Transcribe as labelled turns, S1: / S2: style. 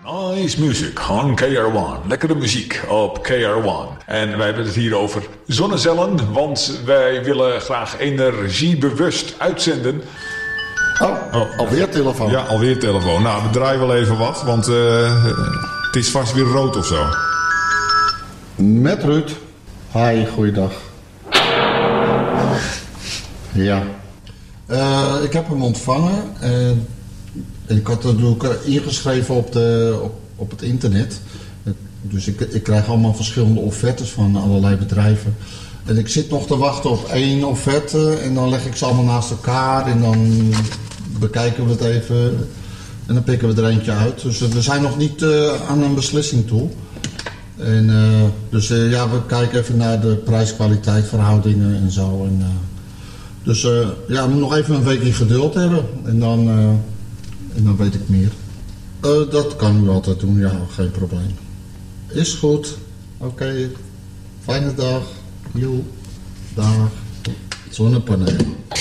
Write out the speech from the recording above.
S1: Nice music on KR1. Lekkere muziek op KR1. En wij hebben het hier over zonnecellen, want wij willen graag energiebewust uitzenden.
S2: Alweer telefoon.
S3: Ja, alweer telefoon. Nou, we draaien wel even wat, want het is vast weer rood of zo.
S2: Met Ruud. Hi, goeiedag. Ja. Ik heb hem ontvangen. En ik had het ook ingeschreven op het internet. Dus ik krijg allemaal verschillende offertes van allerlei bedrijven. En ik zit nog te wachten op 1 offerte. En dan leg ik ze allemaal naast elkaar. En dan bekijken we het even. En dan pikken we er eentje uit. Dus we zijn nog niet aan een beslissing toe. En we kijken even naar de prijs-kwaliteit verhoudingen en zo. We moeten nog even een weekje geduld hebben. En dan weet ik meer. Dat kan u altijd doen, ja, geen probleem. Is goed. Oké. Fijne dag. Joe. Dag. Zonnepaneel.